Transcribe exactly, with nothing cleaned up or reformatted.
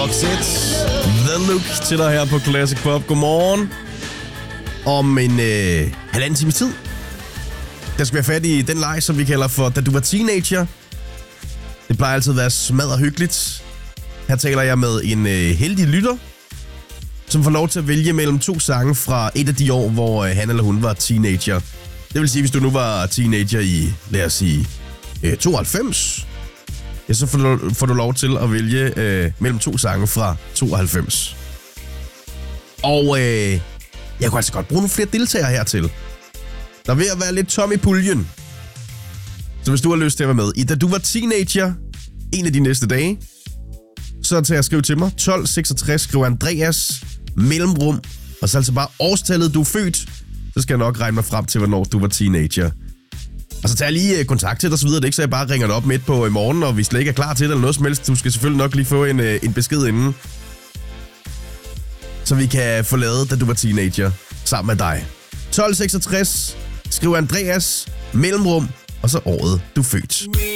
Roxette, The Look til dig her på Classic Pop. Godmorgen. Om en øh, halvanden times tid, der skal vi have fat i den leg, som vi kalder for Da du var teenager. Det plejer altid at være smadret hyggeligt. Her taler jeg med en øh, heldig lytter, som får lov til at vælge mellem to sange fra et af de år, hvor øh, han eller hun var teenager. Det vil sige, hvis du nu var teenager i, lad os sige, øh, tooghalvfems, ja, så får du, får du lov til at vælge øh, mellem to sange fra tooghalvfems. Og øh, jeg kunne altså godt bruge nogle flere deltagere hertil. Der er ved at være lidt tom i puljen. Så hvis du har lyst til at være med i Da du var teenager, en af de næste dage, så tag og skriv til mig. tolv seksogtres, skriv Andreas, mellemrum, og så altså bare årstallet, du er født. Så skal jeg nok regne mig frem til, hvornår du var teenager. Og så tager jeg lige kontakt til dig, så videre det ikke, så jeg bare ringer dig op midt på i morgen, og vi slet ikke er klar til det eller noget som helst. Du skal selvfølgelig nok lige få en, en besked inden, så vi kan få lavet, Da du var teenager, sammen med dig. tolv seksogtres, skriv Andreas, mellemrum, og så året, du er født.